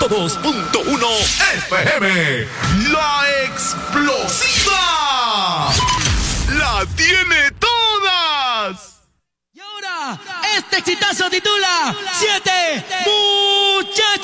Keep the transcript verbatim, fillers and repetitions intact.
dos punto uno F M. La explosiva la tiene todas. Y ahora, este exitazo titula Siete Muchachos.